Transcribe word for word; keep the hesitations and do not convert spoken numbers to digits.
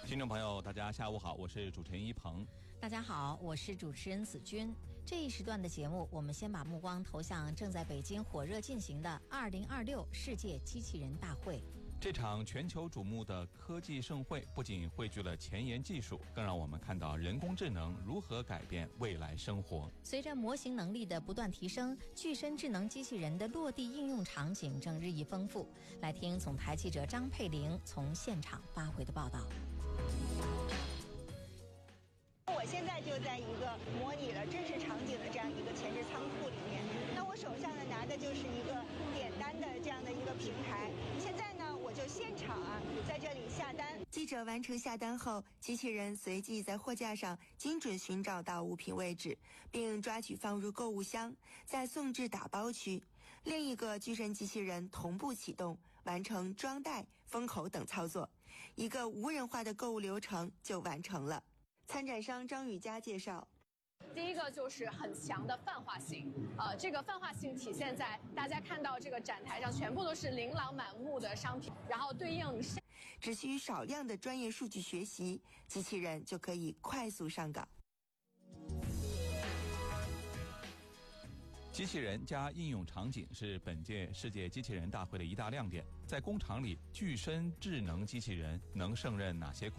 听众朋友，大家下午好，我是主持人一鹏。 大家好，我是主持人子君。这一时段的节目，我们先把目光投向正在北京火热进行的二零二六世界机器人大会。 这场全球瞩目的科技盛会，不仅汇聚了前沿技术，更让我们看到人工智能如何改变未来生活。 随着模型能力的不断提升，具身智能机器人的落地应用场景正日益丰富。来听总台记者张佩玲从现场发回的报道。 我现在就在一个模拟了真实场景的这样一个前置仓库里面。那我手上呢拿的就是一个点单的这样的一个平台。现在呢，我就现场啊在这里下单。 记者完成下单后，机器人随即在货架上精准寻找到物品位置，并抓取放入购物箱，再送至打包区。另一个具身机器人同步启动，完成装袋、封口等操作，一个无人化的购物流程就完成了。参展商张雨佳介绍， 第一个就是很强的泛化性，呃，这个泛化性体现在大家看到这个展台上全部都是琳琅满目的商品，然后对应只需少量的专业数据学习，机器人就可以快速上岗。 机器人加应用场景是本届世界机器人大会的一大亮点。在工厂里，具身智能机器人能胜任哪些